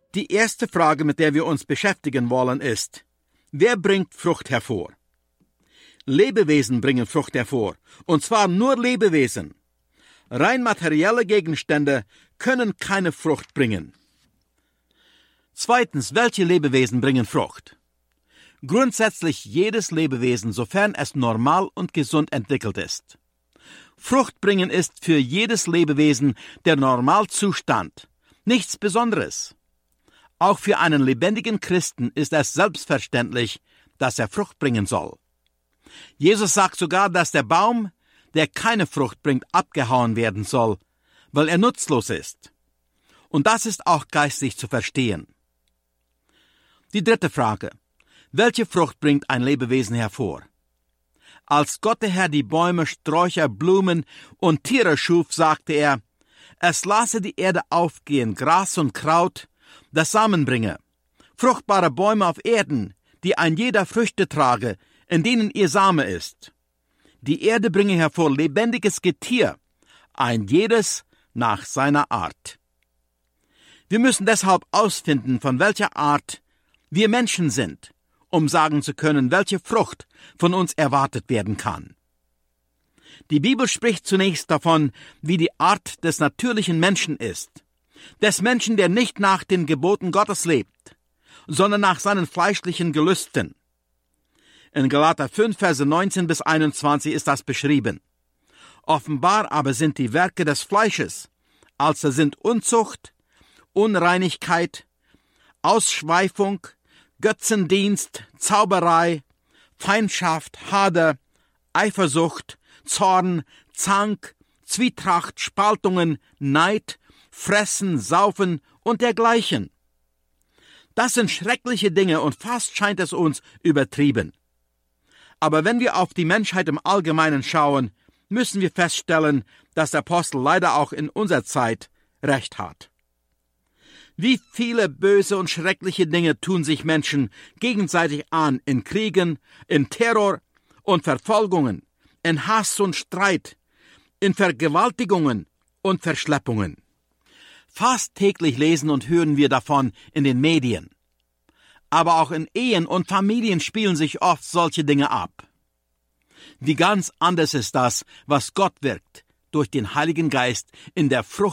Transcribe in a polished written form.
Die erste Frage, mit der wir uns beschäftigen wollen, ist: Wer bringt Frucht hervor? Lebewesen bringen Frucht hervor, und zwar nur Lebewesen. Rein materielle Gegenstände können keine Frucht bringen. Zweitens, welche Lebewesen bringen Frucht? Grundsätzlich jedes Lebewesen, sofern es normal und gesund entwickelt ist. Frucht bringen ist für jedes Lebewesen der Normalzustand, nichts Besonderes. Auch für einen lebendigen Christen ist es selbstverständlich, dass er Frucht bringen soll. Jesus sagt sogar, dass der Baum, der keine Frucht bringt, abgehauen werden soll, weil er nutzlos ist. Und das ist auch geistlich zu verstehen. Die dritte Frage: Welche Frucht bringt ein Lebewesen hervor? Als Gott der Herr die Bäume, Sträucher, Blumen und Tiere schuf, sagte er: Es lasse die Erde aufgehen, Gras und Kraut, das Samen bringe, fruchtbare Bäume auf Erden, die ein jeder Früchte trage, in denen ihr Same ist. Die Erde bringe hervor lebendiges Getier, ein jedes nach seiner Art. Wir müssen deshalb ausfinden, von welcher Art wir Menschen sind, um sagen zu können, welche Frucht von uns erwartet werden kann. Die Bibel spricht zunächst davon, wie die Art des natürlichen Menschen ist, des Menschen, der nicht nach den Geboten Gottes lebt, sondern nach seinen fleischlichen Gelüsten. In Galater 5, Verse 19 bis 21 ist das beschrieben. Offenbar aber sind die Werke des Fleisches, also sind Unzucht, Unreinigkeit, Ausschweifung, Götzendienst, Zauberei, Feindschaft, Hader, Eifersucht, Zorn, Zank, Zwietracht, Spaltungen, Neid, Fressen, Saufen und dergleichen. Das sind schreckliche Dinge und fast scheint es uns übertrieben. Aber wenn wir auf die Menschheit im Allgemeinen schauen, müssen wir feststellen, dass der Apostel leider auch in unserer Zeit recht hat. Wie viele böse und schreckliche Dinge tun sich Menschen gegenseitig an in Kriegen, in Terror und Verfolgungen, in Hass und Streit, in Vergewaltigungen und Verschleppungen. Fast täglich lesen und hören wir davon in den Medien. Aber auch in Ehen und Familien spielen sich oft solche Dinge ab. Wie ganz anders ist das, was Gott wirkt durch den Heiligen Geist in der Frucht